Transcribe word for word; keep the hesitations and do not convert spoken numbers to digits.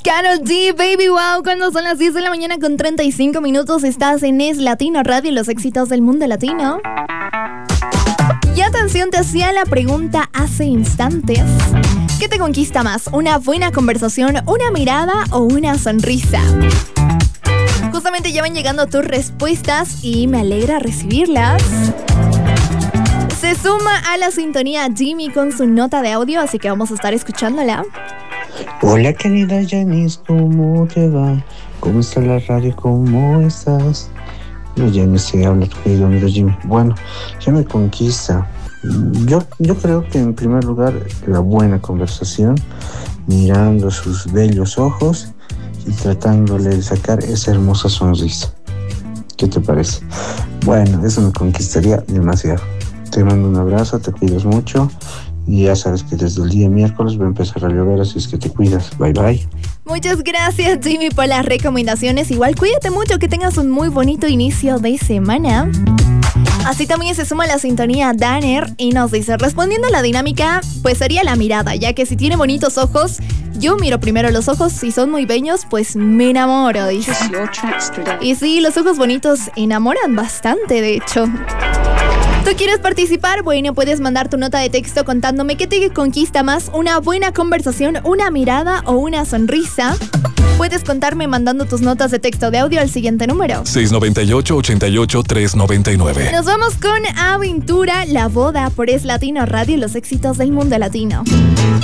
Karol G, Baby Wow, cuando son las diez de la mañana con treinta y cinco minutos, estás en Es Latino Radio, los éxitos del mundo latino. Y atención, te hacía la pregunta hace instantes. ¿Qué te conquista más? ¿Una buena conversación, una mirada o una sonrisa? Justamente ya van llegando tus respuestas y me alegra recibirlas. Se suma a la sintonía Jimmy con su nota de audio, así que vamos a estar escuchándola. Hola querida Janice, ¿cómo te va? ¿Cómo está la radio? ¿Cómo estás? Yo Janice, se habla tu querido amigo Jimmy. Bueno, ya me conquista. Yo, yo creo que en primer lugar la buena conversación, mirando sus bellos ojos y tratándole de sacar esa hermosa sonrisa. ¿Qué te parece? Bueno, eso me conquistaría demasiado. Te mando un abrazo, te cuidas mucho. Y ya sabes que desde el día miércoles va a empezar a llover, así es que te cuidas. Bye, bye. Muchas gracias, Jimmy, por las recomendaciones. Igual, cuídate mucho, que tengas un muy bonito inicio de semana. Así también se suma la sintonía Danner y nos dice, respondiendo a la dinámica, pues sería la mirada, ya que si tiene bonitos ojos, yo miro primero los ojos. Si son muy bellos, pues me enamoro, dice. Y sí, los ojos bonitos enamoran bastante, de hecho. ¿Tú quieres participar? Bueno, puedes mandar tu nota de texto contándome qué te conquista más, una buena conversación, una mirada o una sonrisa. Puedes contarme mandando tus notas de texto de audio al siguiente número. seis nueve ocho, ocho ocho, tres nueve nueve. Nos vamos con Aventura, La Boda, por Es Latino Radio, los éxitos del mundo latino.